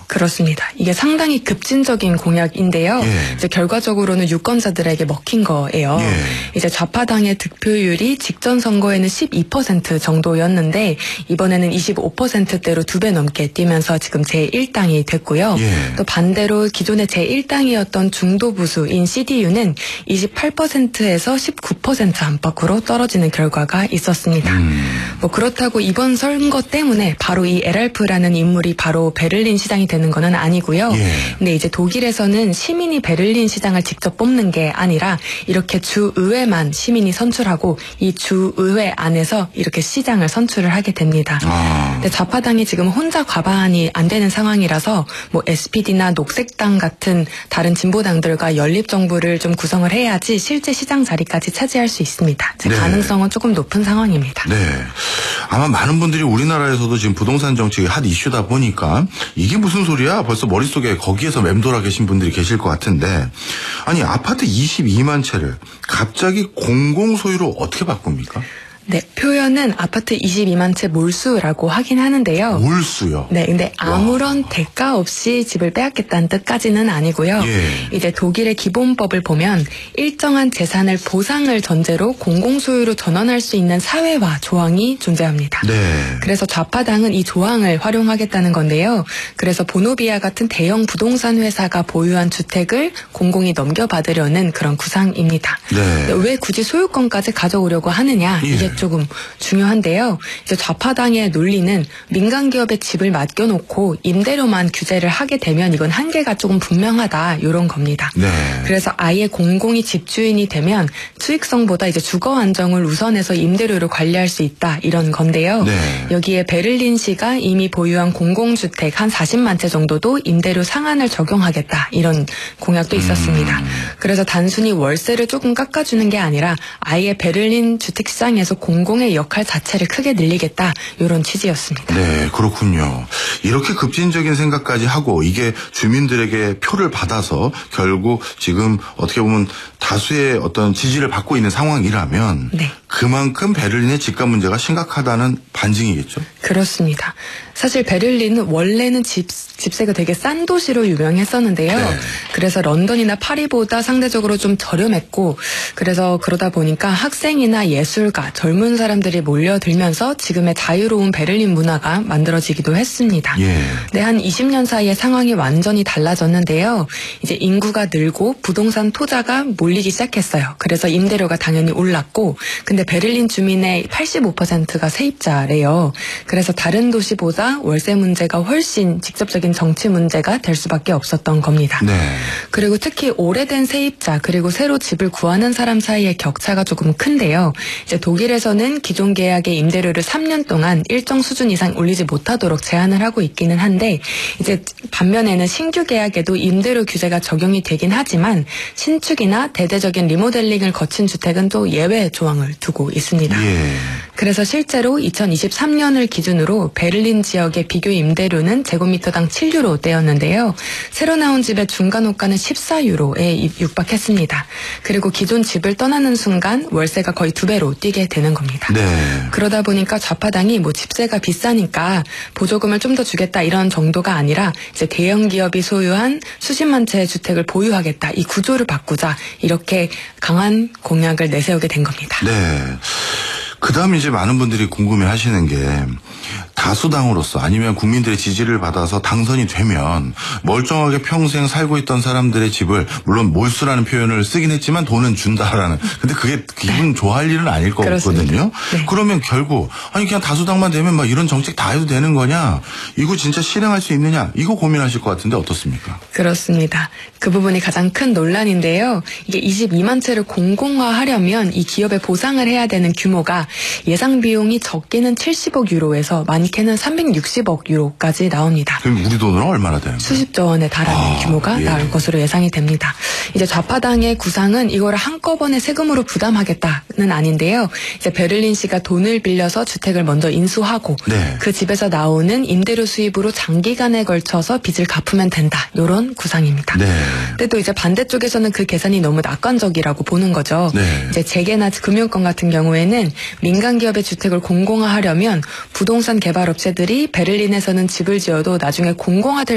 그렇습니다. 이게 상당히 급진적인 공약인데요. 예. 이제 결과적으로는 유권자들에게 먹힌 거예요. 예. 이제 좌파당의 득표율이 직전 선거에는 12% 정도였는데 이번에는 25%대로 2배 넘게 뛰면서 지금 제1당이 됐고요. 예. 또 반대로 기존의 제1당이었던 중도 보수인 CDU는 28%에서 19% 안팎으로 떨어지는 결과가 있었습니다. 뭐 그렇다고 이번 선거 때문에 바로 이 에랄프라는 인물이 바로 베를린 시장이 되는 거는 아니고요. 예. 근데 이제 독일에서는 시민이 베를린 시장을 직접 뽑는 게 아니라 이렇게 주의회만 시민이 선출하고 이 주의회 안에서 이렇게 시장을 선출을 하게 됩니다. 근데 좌파당이 지금 혼자 과반이 안 되는 상황이라서 뭐 SPD나 녹색당 같은 다른 진보당들과 연립정부를 좀 구성을 해야지 실제 시장 자리까지 차지할 수 있습니다. 네. 가능성은 조금 높은 상황입니다. 네. 아마 많은 분들이 우리나라에서도 지금 부동산 정책이 핫 이슈다 보니까 이게 무슨 소리야? 벌써 머릿속에 거기에서 맴돌아 계신 분들이 계실 것 같은데, 아니 아파트 22만 채를 갑자기 공공소유로 어떻게 바꿉니까? 네, 표현은 아파트 22만 채 몰수라고 하긴 하는데요. 몰수요? 네, 근데 아무런 대가 없이 집을 빼앗겠다는 뜻까지는 아니고요. 예. 이제 독일의 기본법을 보면 일정한 재산을 보상을 전제로 공공소유로 전환할 수 있는 사회화 조항이 존재합니다. 네. 그래서 좌파당은 이 조항을 활용하겠다는 건데요. 그래서 보노비아 같은 대형 부동산 회사가 보유한 주택을 공공이 넘겨받으려는 그런 구상입니다. 네. 왜 굳이 소유권까지 가져오려고 하느냐? 예. 이게 조금 중요한데요. 이제 좌파당의 논리는 민간 기업에 집을 맡겨놓고 임대료만 규제를 하게 되면 이건 한계가 조금 분명하다 이런 겁니다. 네. 그래서 아예 공공이 집주인이 되면 수익성보다 이제 주거 안정을 우선해서 임대료를 관리할 수 있다 이런 건데요. 네. 여기에 베를린시가 이미 보유한 공공주택 한 40만 채 정도도 임대료 상한을 적용하겠다 이런 공약도 있었습니다. 그래서 단순히 월세를 조금 깎아주는 게 아니라 아예 베를린 주택시장에서 공공의 역할 자체를 크게 늘리겠다 이런 취지였습니다. 네, 그렇군요. 이렇게 급진적인 생각까지 하고 이게 주민들에게 표를 받아서 결국 지금 어떻게 보면 다수의 어떤 지지를 받고 있는 상황이라면 네. 그만큼 베를린의 집값 문제가 심각하다는 반증이겠죠? 그렇습니다. 사실 베를린은 원래는 집세가 되게 싼 도시로 유명했었는데요. 네. 그래서 런던이나 파리보다 상대적으로 좀 저렴했고 그래서 그러다 보니까 학생이나 예술가, 젊은 사람들이 몰려들면서 지금의 자유로운 베를린 문화가 만들어지기도 했습니다. 예. 네, 한 20년 사이에 상황이 완전히 달라졌는데요. 이제 인구가 늘고 부동산 투자가 몰리기 시작했어요. 그래서 임대료가 당연히 올랐고 근데 베를린 주민의 85%가 세입자래요. 그래서 다른 도시보다 월세 문제가 훨씬 직접적인 정치 문제가 될 수밖에 없었던 겁니다. 네. 그리고 특히 오래된 세입자 그리고 새로 집을 구하는 사람 사이의 격차가 조금 큰데요. 이제 독일에서는 기존 계약의 임대료를 3년 동안 일정 수준 이상 올리지 못하도록 제한을 하고 있기는 한데 이제 반면에는 신규 계약에도 임대료 규제가 적용이 되긴 하지만 신축이나 대대적인 리모델링을 거친 주택은 또 예외 조항을 두고 있습니다. 예. 그래서 실제로 2023년을 기준으로 베를린 지역의 비교 임대료는 제곱미터당 7유로대였는데요. 새로 나온 집의 중간 호가는 14유로에 육박했습니다. 그리고 기존 집을 떠나는 순간 월세가 거의 2배로 뛰게 되는 겁니다. 네. 그러다 보니까 좌파당이 뭐 집세가 비싸니까 보조금을 좀 더 주겠다 이런 정도가 아니라 이제 대형 기업이 소유한 수십만 채의 주택을 보유하겠다. 이 구조를 바꾸자. 이렇게 강한 공약을 내세우게 된 겁니다. 네. 그다음 이제 많은 분들이 궁금해 하시는 게 다수당으로서 아니면 국민들의 지지를 받아서 당선이 되면 멀쩡하게 평생 살고 있던 사람들의 집을 물론 몰수라는 표현을 쓰긴 했지만 돈은 준다라는 근데 그게 기분 좋아할 일은 아닐 거거든요. 네. 그러면 결국 아니 그냥 다수당만 되면 막 이런 정책 다 해도 되는 거냐? 이거 진짜 실행할 수 있느냐? 이거 고민하실 것 같은데 어떻습니까? 그렇습니다. 그 부분이 가장 큰 논란인데요. 이게 22만 채를 공공화하려면 이 기업에 보상을 해야 되는 규모가 예상 비용이 적게는 70억 유로에서 많게는 360억 유로까지 나옵니다. 그럼 우리 돈으로 얼마나 되는 거예요? 수십조 원에 달하는 규모가 예. 나올 것으로 예상이 됩니다. 이제 좌파당의 구상은 이거를 한꺼번에 세금으로 부담하겠다는 아닌데요. 이제 베를린시가 돈을 빌려서 주택을 먼저 인수하고 네. 그 집에서 나오는 임대료 수입으로 장기간에 걸쳐서 빚을 갚으면 된다. 이런 구상입니다. 네. 근데 또 이제 반대쪽에서는 그 계산이 너무 낙관적이라고 보는 거죠. 네. 이제 재계나 금융권 같은 경우에는 민간 기업의 주택을 공공화하려면 부동산 개발 업체들이 베를린에서는 집을 지어도 나중에 공공화될